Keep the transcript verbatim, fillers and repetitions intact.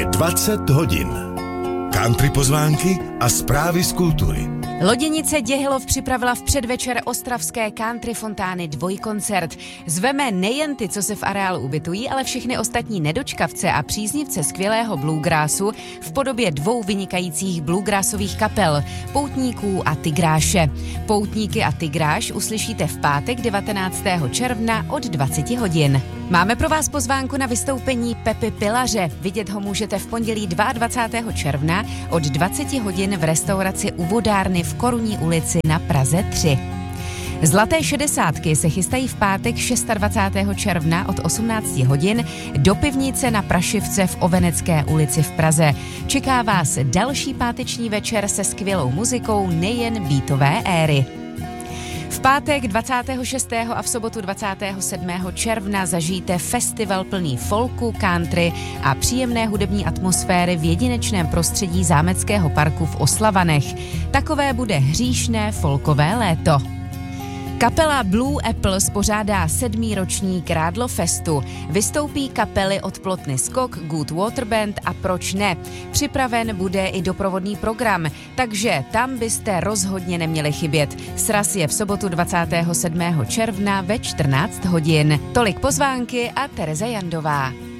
Je dvacet hodin. Country pozvánky a zprávy z kultury. Loděnice Děhilov připravila v předvečer ostravské country fontány dvojkoncert. Zveme nejen ty, co se v areálu ubytují, ale všechny ostatní nedočkavce a příznivce skvělého bluegrassu v podobě dvou vynikajících bluegrassových kapel, Poutníků a Tygráše. Poutníky a Tygráš uslyšíte v pátek devatenáctého června od dvacet hodin. Máme pro vás pozvánku na vystoupení Pepy Pilaře. Vidět ho můžete v pondělí dvacátého druhého června od dvacet hodin v restauraci U vodárny v Korunní ulici na Praze tři. Zlaté šedesátky se chystají v pátek dvacátého šestého června od osmnáct hodin do pivnice na Prašivce v Ovenecké ulici v Praze. Čeká vás další páteční večer se skvělou muzikou nejen beatové éry. V pátek dvacátého šestého a v sobotu dvacátého sedmého června zažijte festival plný folku, country a příjemné hudební atmosféry v jedinečném prostředí Zámeckého parku v Oslavanech. Takové bude hříšné folkové léto. Kapela Blue Apple spořádá sedmý ročník Rádlo Festu. Vystoupí kapely od Plotny Skok, Good Water Band a Proč ne. Připraven bude i doprovodný program, takže tam byste rozhodně neměli chybět. Sraz je v sobotu dvacátého sedmého června ve čtrnáct hodin. Tolik pozvánky a Tereza Jandová.